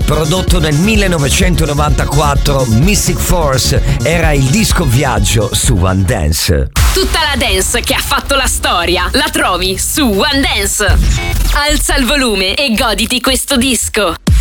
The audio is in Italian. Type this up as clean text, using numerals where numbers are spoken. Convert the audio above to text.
Prodotto nel 1994, Mystic Force era il disco viaggio su One Dance. Tutta la dance che ha fatto la storia la trovi su One Dance. Alza il volume e goditi questo disco.